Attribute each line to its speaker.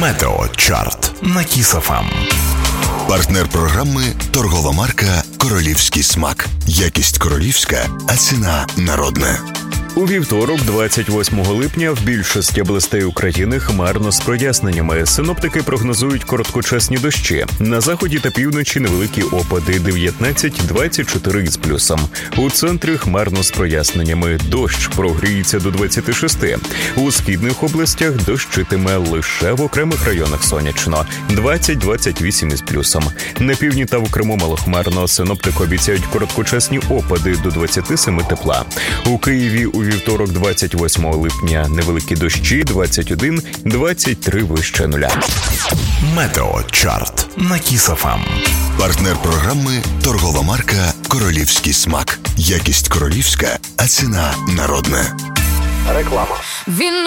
Speaker 1: Метеочарт на Кіс ФМ. Партнер програми – торгова марка «Королівський смак». Якість королівська, а ціна народна.
Speaker 2: У вівторок, 28 липня, в більшості областей України хмарно з проясненнями. Синоптики прогнозують короткочасні дощі. На заході та півночі невеликі опади 19-24 із плюсом. У центрі хмарно з проясненнями. Дощ прогріється до 26. У східних областях дощитиме лише в окремих районах сонячно. 20-28 із плюсом. На півдні та в Криму малохмарно. Синоптики обіцяють короткочасні опади до 27 тепла. У Києві у вівторок, 28 липня, невеликі дощі 21-23 вище нуля.
Speaker 1: Метеочарт на Кіс ФМ. Партнер програми – торгова марка «Королівський смак». Якість королівська, а ціна народна.
Speaker 3: Реклама.